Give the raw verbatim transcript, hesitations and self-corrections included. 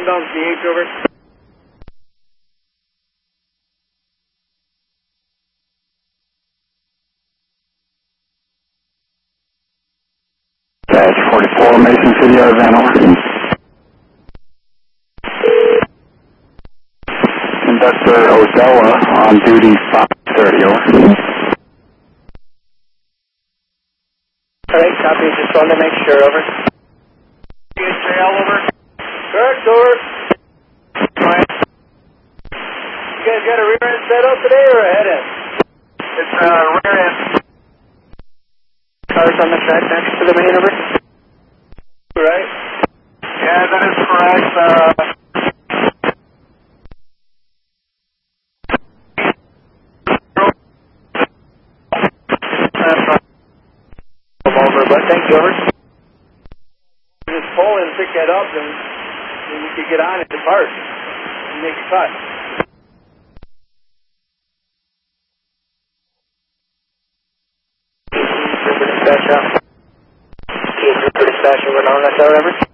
down C H, over. Dash forty-four, Mason City, Van, over. Conductor Odella on duty five thirty, over. Alright, copy. Just wanted to make sure, over. Trail, over. Correct, over. You guys got a rear end set up today or a head end? It's uh, rear end. Cars on the track next to the main, over. Right? Yeah, that is correct. Uh, over, but thank you, over. Just pull and pick that up, and, and you could get on it to park and make a cut. Dispatch out. Dispatch over on that, over.